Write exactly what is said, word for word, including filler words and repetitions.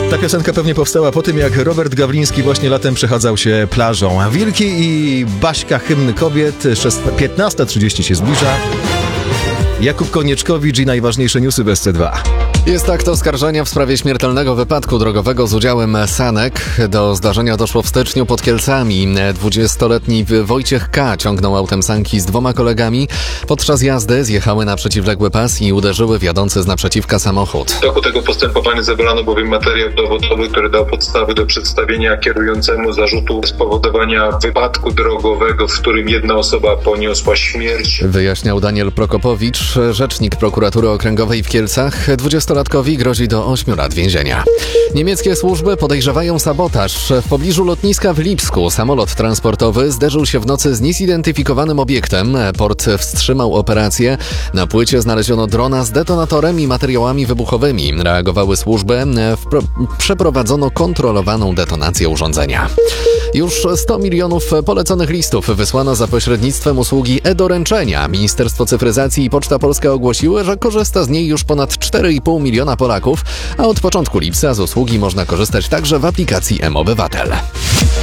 Ta piosenka pewnie powstała po tym, jak Robert Gawliński właśnie latem przechadzał się plażą. Wilki i Baśka, hymny kobiet. piętnasta trzydzieści się zbliża. Jakub Konieczkowicz i najważniejsze newsy w S C dwa. Jest akt oskarżenia w sprawie śmiertelnego wypadku drogowego z udziałem sanek. Do zdarzenia doszło w styczniu pod Kielcami. dwudziestoletni Wojciech K. ciągnął autem sanki z dwoma kolegami. Podczas jazdy zjechały na przeciwległy pas i uderzyły w jadący z naprzeciwka samochód. W toku tego postępowania zebrano bowiem materiał dowodowy, który dał podstawy do przedstawienia kierującemu zarzutu spowodowania wypadku drogowego, w którym jedna osoba poniosła śmierć. Wyjaśniał Daniel Prokopowicz, rzecznik prokuratury okręgowej w Kielcach. dwudziestolatkowi grozi do ośmiu lat więzienia. Niemieckie służby podejrzewają sabotaż. W pobliżu lotniska w Lipsku samolot transportowy zderzył się w nocy z niezidentyfikowanym obiektem. Port wstrzymał operację. Na płycie znaleziono drona z detonatorem i materiałami wybuchowymi. Reagowały służby. Wpro- przeprowadzono kontrolowaną detonację urządzenia. Już sto milionów poleconych listów wysłano za pośrednictwem usługi e-doręczenia. Ministerstwo Cyfryzacji i Poczta Polska ogłosiły, że korzysta z niej już ponad cztery i pół miliona Polaków, a od początku lipca z usługi można korzystać także w aplikacji M-Obywatel.